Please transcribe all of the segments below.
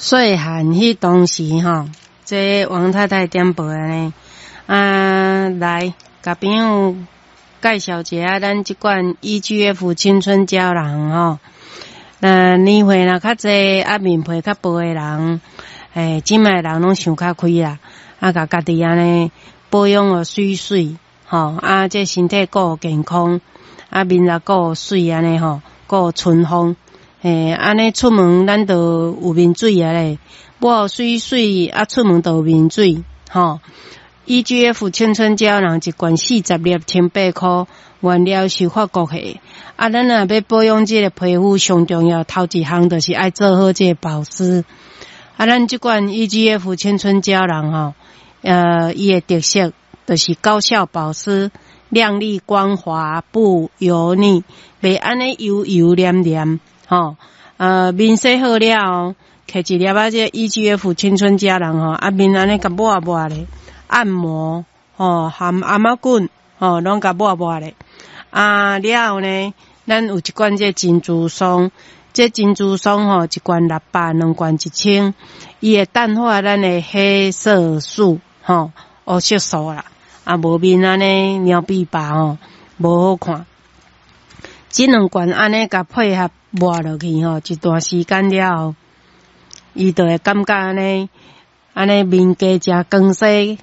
细汉迄当时吼，这王太太点播安尼，来甲朋友介绍一下咱即款 EGF 青春胶囊吼。年岁若较济，面皮较薄的人，即卖人拢想较开啦，甲家己安尼保养哦水水，吼，这身体顾健康，面也顾水安尼吼，顾春风。安尼出门咱就有面水啊咧，抹水水出门就有面水，吼。EGF 青春胶囊一罐40粒，1800块，原料是法国的。咱若要保养这个皮肤，上重要头一项就是爱做好这个保湿。咱这罐 EGF 青春胶囊吼，伊的特色就是高效保湿。亮丽光滑不油腻，袂安尼油油黏黏，吼，面洗好了，摕一粒这 EGF 青春胶囊吼，面安尼甲抹抹咧，按摩，吼，含阿妈棍，吼，拢甲抹抹咧，了后呢，咱有一罐这珍珠霜，这珍珠霜吼，一罐600，两罐1000，伊会淡化咱的黑色素，吼，黑色素啦。无面安尼尿闭巴吼，无好看。这两罐安尼甲配合抹落去吼，一段时间了后，伊就会感觉安尼面加正光洗，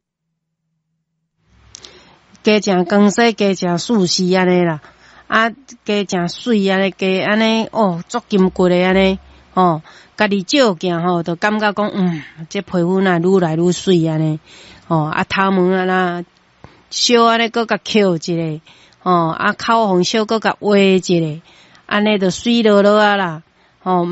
加正光洗，加正舒适安尼啦。加正水安尼，加安尼足金骨的安尼，吼，家己照镜吼，就感觉讲，这皮肤呐愈来愈水安尼。头毛啦，小安尼搁甲翘一下，口红小搁甲画一下，安尼就水落落啊啦，